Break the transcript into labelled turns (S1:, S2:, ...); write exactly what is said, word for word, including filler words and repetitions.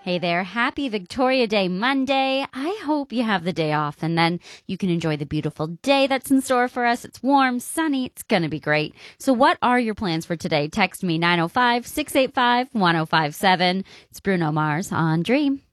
S1: Hey there. Happy Victoria Day Monday. I hope you have the day off and then you can enjoy the beautiful day that's in store for us. It's warm, sunny. It's going to be great. So what are your plans for today? Text me nine oh five, six eight five, one oh five seven. It's Bruno Mars on Dream.